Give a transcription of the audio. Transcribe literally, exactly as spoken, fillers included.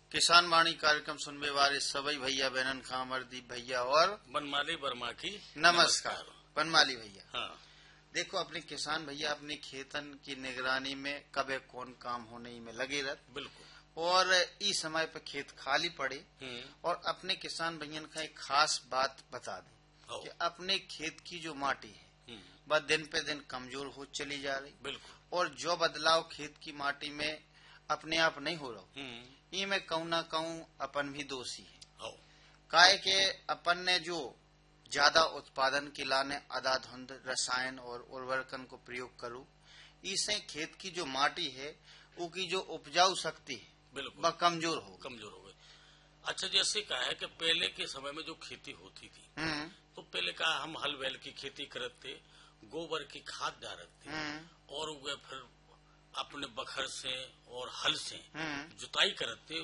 किसान वाणी कार्यक्रम सुनने वाले सभी भैया बहनन का अमरदीप भैया और बनमाली वर्मा की नमस्कार। बनमाली भैया, हाँ देखो अपने किसान भैया अपने खेतन की निगरानी में कबे कौन काम होने में लगे रहते, बिल्कुल। और इस समय पे खेत खाली पड़े और अपने किसान भैया का एक खास बात बता दें कि अपने खेत की जो माटी है वह दिन पे दिन कमजोर हो चली जा रही, बिल्कुल। और जो बदलाव खेत की माटी में अपने आप नहीं हो रहा, ये मैं कहूँ ना कहूँ अपन भी दोषी है। काहे के अपन ने जो ज्यादा उत्पादन के लाने अधाधुंध रसायन और उर्वरकन को प्रयोग करूँ, इससे खेत की जो माटी है उसकी जो उपजाऊ शक्ति है बिल्कुल वह कमजोर हो कमजोर हो गई। अच्छा, जैसे कहा है कि पहले के समय में जो खेती होती थी तो पहले का हम हल बैल की खेती करते, गोबर की खाद डालते और वे फिर अपने बखर से और हल से जुताई करते।